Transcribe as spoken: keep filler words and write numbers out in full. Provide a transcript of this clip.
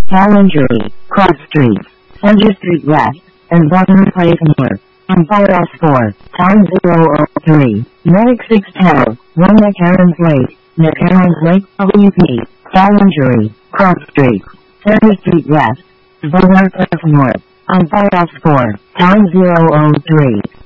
Calendery, Cross Street, Center Street West, and Butler Place North. Empire S four, Town zero oh three, Merrick six ten, one McCarran Place, McCarran Place W P, Calendery, Cross Street, Center Street West, Butler Place North. Empire S four, Town zero oh three.